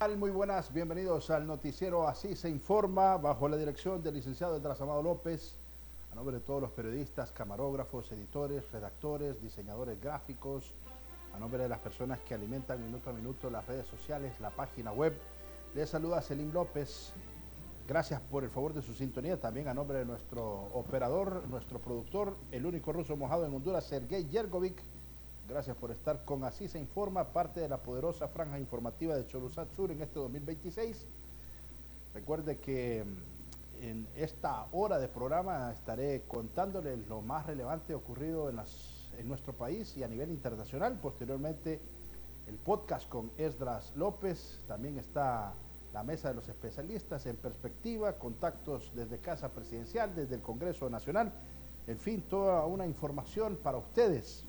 Muy buenas, bienvenidos al noticiero Así se informa, bajo la dirección del licenciado Esdras Amado López, a nombre de todos los periodistas, camarógrafos, editores, redactores, diseñadores gráficos, a nombre de las personas que alimentan minuto a minuto las redes sociales, la página web. Les saluda Selim López. Gracias por el favor de su sintonía. También a nombre de nuestro operador, nuestro productor, el único ruso mojado en Honduras, Sergei Yergovic. Gracias por estar con Así se informa, parte de la poderosa franja informativa de Cholusat Sur en este 2026. Recuerde que en esta hora de programa estaré contándoles lo más relevante ocurrido en nuestro país y a nivel internacional. Posteriormente, el podcast con Esdras López. También está la mesa de los especialistas en perspectiva, contactos desde Casa Presidencial, desde el Congreso Nacional. En fin, toda una información para ustedes.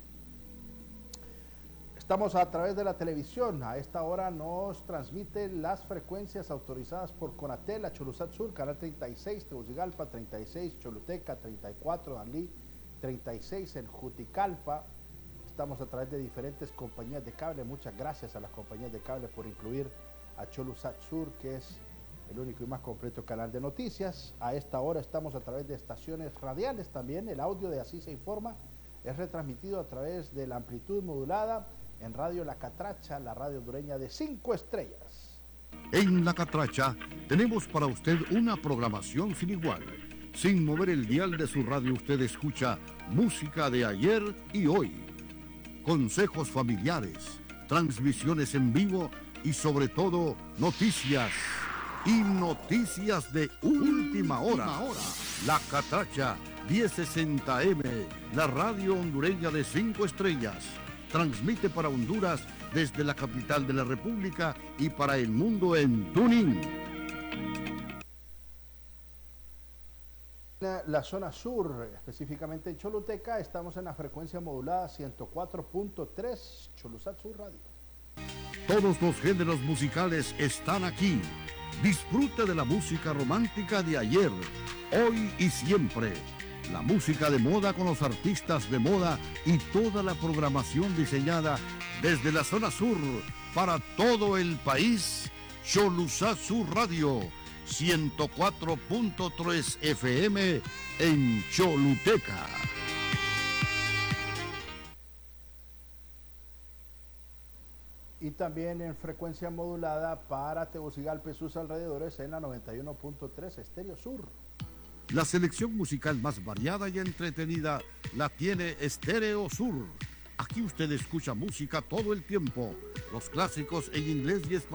Estamos a través de la televisión. A esta hora nos transmiten las frecuencias autorizadas por Conatel, a Cholusat Sur, canal 36, Tegucigalpa 36, Choluteca 34, Danlí 36, en Juticalpa. Estamos a través de diferentes compañías de cable. Muchas gracias a las compañías de cable por incluir a Cholusat Sur, que es el único y más completo canal de noticias. A esta hora estamos a través de estaciones radiales también. El audio de Así se informa es retransmitido a través de la amplitud modulada en Radio La Catracha, la radio hondureña de 5 estrellas. En La Catracha tenemos para usted una programación sin igual. Sin mover el dial de su radio, usted escucha música de ayer y hoy, consejos familiares, transmisiones en vivo y sobre todo noticias y noticias de última hora. La Catracha 1060M, la radio hondureña de 5 estrellas. Transmite para Honduras desde la capital de la República y para el mundo en TuneIn. La zona sur, específicamente en Choluteca, estamos en la frecuencia modulada 104.3, Cholusat Sur Radio. Todos los géneros musicales están aquí. Disfrute de la música romántica de ayer, hoy y siempre. La música de moda con los artistas de moda y toda la programación diseñada desde la zona sur para todo el país. Cholusat Sur Radio, 104.3 FM en Choluteca. Y también en frecuencia modulada para Tegucigalpa y sus alrededores en la 91.3 Estéreo Sur. La selección musical más variada y entretenida la tiene Estéreo Sur. Aquí usted escucha música todo el tiempo, los clásicos en inglés y español.